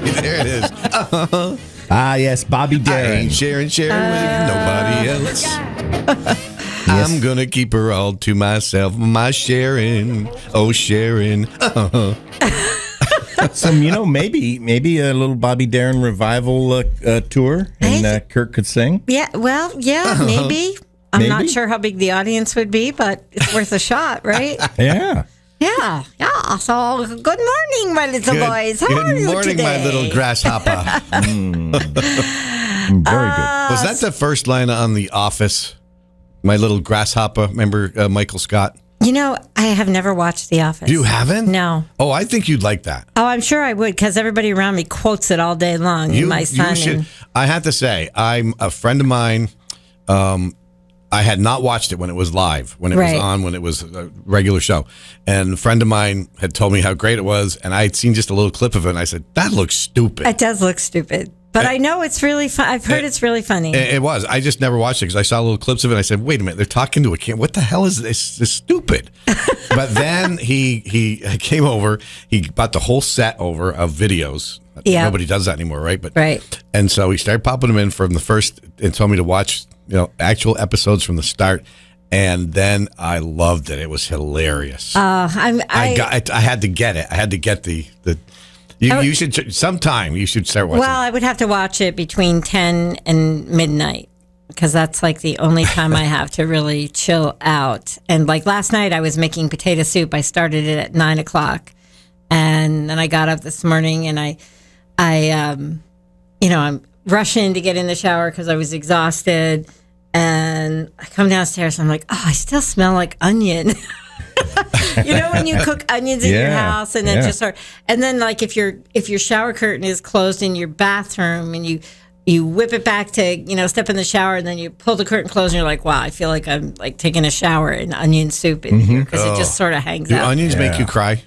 There it is. Ah, yes, Bobby I Darin. ain't sharing with nobody else. I'm gonna keep her all to myself. My Sharon, oh Sharon. So, maybe a little Bobby Darin revival tour, and Kirk could sing. Yeah, well, yeah, maybe. I'm not sure how big the audience would be, but it's worth a shot, right? Yeah. Yeah. So, good morning, my little boys. How are you Good morning, today? my little grasshopper. Very good. Was that the first line on The Office? My little grasshopper. Remember Michael Scott? You know, I have never watched The Office. You haven't? No. Oh, I think you'd like that. Oh, I'm sure I would, because everybody around me quotes it all day long. My son. should. I have to say, I'm a friend of mine. I had not watched it when it was live, when it was on, when it was a regular show. And a friend of mine had told me how great it was, and I had seen just a little clip of it, and I said, that looks stupid. It does look stupid. But I know it's really fun. I've heard it's really funny. It was. I just never watched it because I saw little clips of it, and I said, wait a minute, they're talking to a kid. What the hell is this? This is stupid. But then he came over. He bought the whole set over of videos. Yeah. Nobody does that anymore, right? Right. And so he started popping them in from the first and told me to watch, actual episodes from the start. And then I loved it. It was hilarious. I had to get it. I had to get the you should sometime you should start watching. Well, I would have to watch it between 10 and midnight, because that's like the only time I have to really chill out. And like last night, I was making potato soup. I started it at 9:00, and then I got up this morning, and I'm rushing to get in the shower because I was exhausted. And I come downstairs, and I'm like, oh, I still smell like onion. When you cook onions in your house, and then and then like if your shower curtain is closed in your bathroom, and you whip it back to step in the shower, and then you pull the curtain closed, and you're like, wow, I feel like I'm like taking a shower in onion soup in here, because it just sort of hangs out. Do onions make you cry?